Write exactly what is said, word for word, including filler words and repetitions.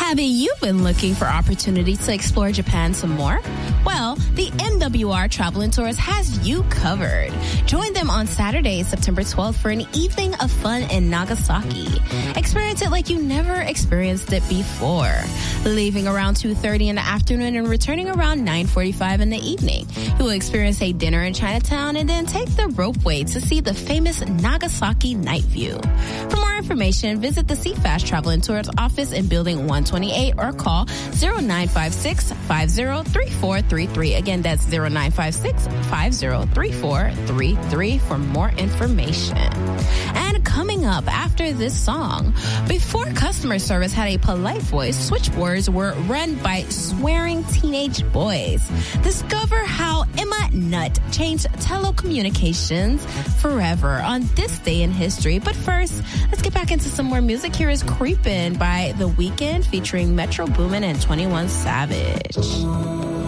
Have you been looking for opportunities to explore Japan some more? Well, the M W R Travel and Tours has you covered. Join them on Saturday, September twelfth for an evening of fun in Nagasaki. Experience it like you never experienced it before. Leaving around two thirty in the afternoon and returning around nine forty-five in the evening. You will experience a dinner in Chinatown and then take the ropeway to see the famous Nagasaki night view. For more information, visit the C FAST Travel and Tours office in Building one twenty-eight or call zero nine five six, five zero three four three three. Again, that's zero nine five six, five zero three four three three for more information. And coming up after this song, before customer service had a polite voice, switchboards were run by swearing teenage boys. Discover how Emma Nutt changed telecommunications forever on this day in history. But first, let's get back into some more music. Here is Creepin' by The Weeknd featuring Metro Boomin and twenty-one Savage.